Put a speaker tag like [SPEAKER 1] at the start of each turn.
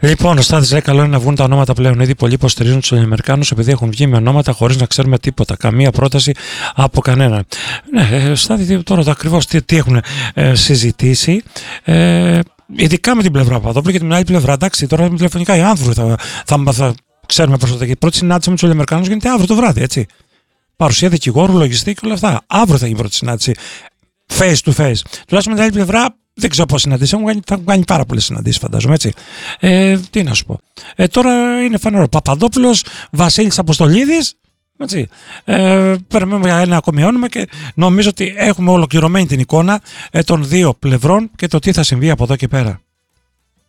[SPEAKER 1] Λοιπόν, ο Στάθης λέει: καλό είναι να βγουν τα ονόματα πλέον. Ήδη πολλοί υποστηρίζουν τους Αμερικάνους επειδή έχουν βγει με ονόματα χωρίς να ξέρουμε τίποτα. Καμία πρόταση από κανέναν. Ναι, Στάθη, τώρα ακριβώς τι έχουν συζητήσει. Ειδικά με την πλευρά Παπαδόπουλου και την άλλη πλευρά. Εντάξει, τώρα με τηλεφωνικά οι άνθρωποι θα ξέρουμε προσωπικά. Η πρώτη συνάντηση με τους Αμερικάνους γίνεται αύριο το βράδυ, έτσι. Παρουσία δικηγόρου, λογιστή και όλα αυτά. Αύριο θα γίνει η πρώτη συνάντηση. Face to face. Τουλάχιστον με την άλλη πλευρά. Δεν ξέρω πώς συναντήσεις, θα έχουν κάνει πάρα πολλές συναντήσεις, φαντάζομαι, έτσι. Τι να σου πω. Τώρα είναι φανερό. Παπαδόπουλος, Βασίλης Αποστολίδης, έτσι. Περιμένουμε για ένα ακόμη όνομα και νομίζω ότι έχουμε ολοκληρωμένη την εικόνα των δύο πλευρών και το τι θα συμβεί από εδώ και πέρα.